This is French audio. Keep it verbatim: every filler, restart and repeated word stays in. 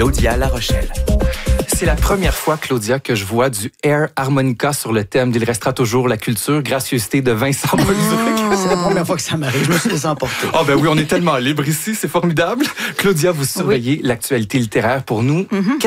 Claudia La Rochelle. C'est la première fois, Claudia, que je vois du air harmonica sur le thème d'Il restera toujours la culture, gracieuseté de Vincent Bolduc. C'est la première fois que ça m'arrive. Je me suis laissé emporter. Ah ben oui, on est tellement libre ici, c'est formidable. Claudia, vous surveillez Oui. l'actualité littéraire pour nous. Mm-hmm.